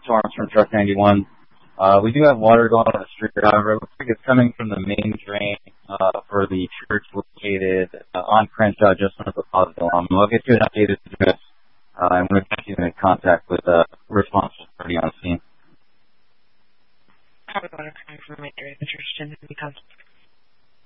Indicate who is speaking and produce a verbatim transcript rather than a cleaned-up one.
Speaker 1: Torrance from Truck ninety-one. Uh, we do have water going on the street, however. It looks like it's coming from the main drain uh, for the church located uh, on Crenshaw, just north of Oswald. We'll get you an updated address, uh, and we'll get you in contact with uh, responsible party on